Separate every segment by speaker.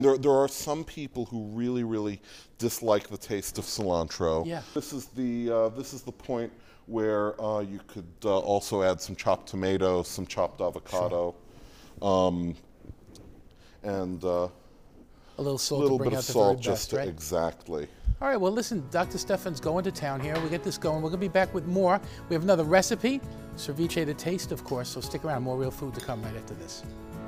Speaker 1: There are some people who really dislike the taste of cilantro.
Speaker 2: Yeah.
Speaker 1: This is the point where you could also add some chopped tomatoes, some chopped avocado, and
Speaker 2: A little
Speaker 1: a
Speaker 2: salt
Speaker 1: little
Speaker 2: to bring
Speaker 1: bit
Speaker 2: out
Speaker 1: of
Speaker 2: the
Speaker 1: salt,
Speaker 2: very
Speaker 1: just
Speaker 2: best,
Speaker 1: to,
Speaker 2: right?
Speaker 1: exactly.
Speaker 2: All right, well, listen, Dr. Stefan's going to town here. We'll get this going. We're going to be back with more. We have another recipe, ceviche to taste, of course, so stick around. More real food to come right after this.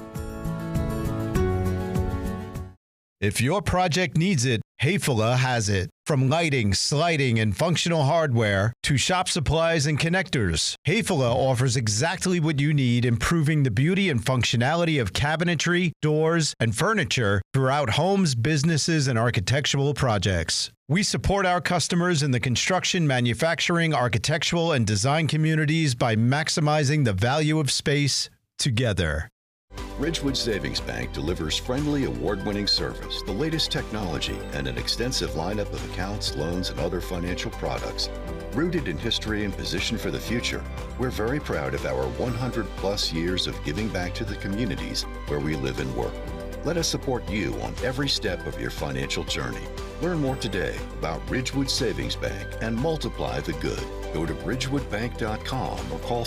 Speaker 3: If your project needs it, Hayfula has it. From lighting, sliding, and functional hardware to shop supplies and connectors, Hayfula offers exactly what you need, improving the beauty and functionality of cabinetry, doors, and furniture throughout homes, businesses, and architectural projects. We support our customers in the construction, manufacturing, architectural, and design communities by maximizing the value of space together.
Speaker 4: Ridgewood Savings Bank delivers friendly, award-winning service, the latest technology, and an extensive lineup of accounts, loans, and other financial products. Rooted in history and positioned for the future, we're very proud of our 100-plus years of giving back to the communities where we live and work. Let us support you on every step of your financial journey. Learn more today about Ridgewood Savings Bank and multiply the good. Go to ridgewoodbank.com or call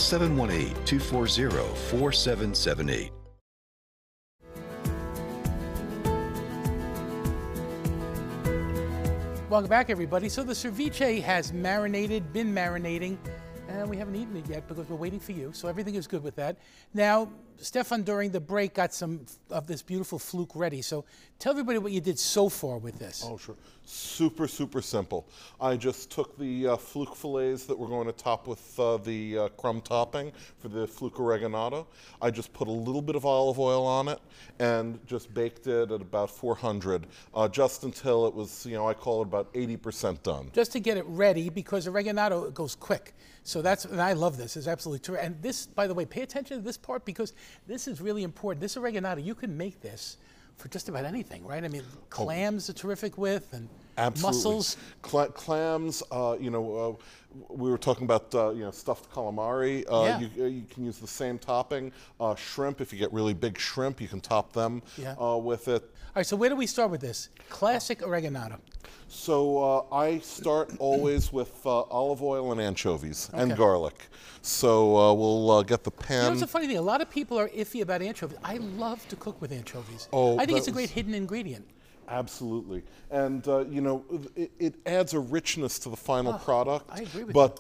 Speaker 4: 718-240-4778.
Speaker 2: Welcome back, everybody. So the ceviche has been marinating, and we haven't eaten it yet because we're waiting for you. So everything is good with that. Now, Stefan, during the break, got some of this beautiful fluke ready. So tell everybody what you did so far with this.
Speaker 1: Oh, sure. Super simple. I just took the fluke fillets that we're going to top with the crumb topping for the fluke oreganato. I just put a little bit of olive oil on it and just baked it at about 400, just until it was, I call it about 80% done.
Speaker 2: Just to get it ready, because oreganato goes quick. So and I love this. It's absolutely true. And this, by the way, pay attention to this part because this is really important. This oreganato, you can make this for just about anything, right? I mean, clams are terrific with, and
Speaker 1: absolutely.
Speaker 2: Mussels.
Speaker 1: Clams, we were talking about, stuffed calamari.
Speaker 2: Yeah.
Speaker 1: You can use the same topping. Shrimp, if you get really big shrimp, you can top them with it.
Speaker 2: All right, so where do we start with this? Classic oreganato.
Speaker 1: So I start always with olive oil and anchovies and garlic. So we'll get the pan.
Speaker 2: It's a funny thing. A lot of people are iffy about anchovies. I love to cook with anchovies.
Speaker 1: Oh,
Speaker 2: I think it's a great hidden ingredient.
Speaker 1: Absolutely. And, it adds a richness to the final product.
Speaker 2: I agree with
Speaker 1: but,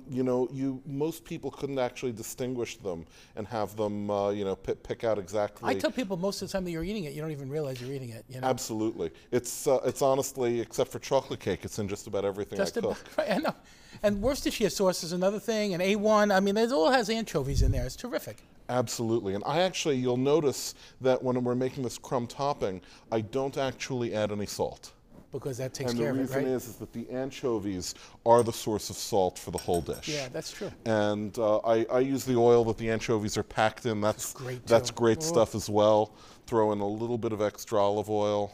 Speaker 1: most people couldn't actually distinguish them and have them, pick out exactly.
Speaker 2: I tell people most of the time that you're eating it, you don't even realize you're eating it.
Speaker 1: Absolutely. It's honestly, except for chocolate cake, it's in just about everything I cook.
Speaker 2: Right, I know. And Worcestershire sauce is another thing, and A1. I mean, it all has anchovies in there. It's terrific.
Speaker 1: Absolutely. And you'll notice that when we're making this crumb topping, I don't actually add any salt.
Speaker 2: Because that takes care of it, right?
Speaker 1: And the reason is that the anchovies are the source of salt for the whole dish.
Speaker 2: Yeah, that's true.
Speaker 1: And I use the oil that the anchovies are packed in. That's great stuff as well. Throw in a little bit of extra olive oil.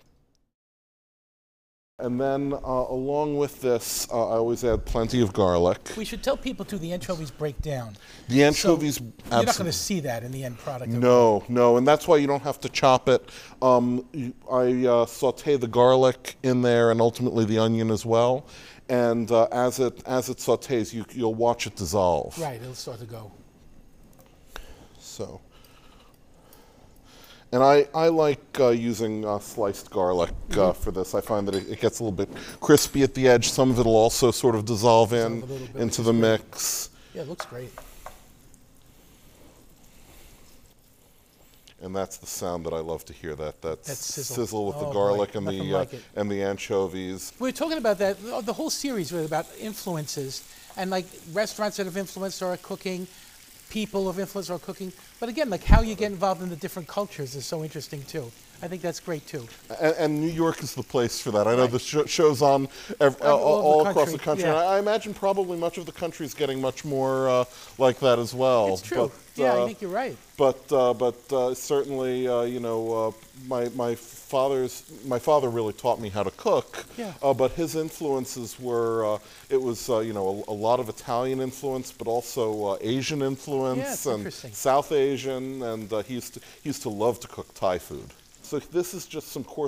Speaker 1: And then along with this, I always add plenty of garlic.
Speaker 2: We should tell people, too, the anchovies break down.
Speaker 1: The anchovies,
Speaker 2: so you're not going to see that in the end product.
Speaker 1: No, and that's why you don't have to chop it. I saute the garlic in there and ultimately the onion as well. And as it sautés, you'll watch it dissolve.
Speaker 2: Right, it'll start to go.
Speaker 1: So. And I like using sliced garlic for this. I find that it gets a little bit crispy at the edge. Some of it will also sort of dissolve into the mix.
Speaker 2: Yeah, it looks great.
Speaker 1: And that's the sound that I love to hear. That sizzle with the
Speaker 2: boy,
Speaker 1: garlic and the anchovies.
Speaker 2: We were talking about that. The whole series was about influences and like restaurants that have influenced our cooking. People of influence are cooking, but again, like how you get involved in the different cultures is so interesting too. I think that's great too.
Speaker 1: And New York is the place for that. I know the show's on all across the country.
Speaker 2: Yeah.
Speaker 1: And I imagine probably much of the country is getting much more like that as well.
Speaker 2: It's true.
Speaker 1: But,
Speaker 2: I think you're right.
Speaker 1: But certainly, my father really taught me how to cook.
Speaker 2: Yeah.
Speaker 1: But his influences were a lot of Italian influence, but also Asian influence and
Speaker 2: interesting.
Speaker 1: South Asian, and he used to love to cook Thai food. So this is just some coarse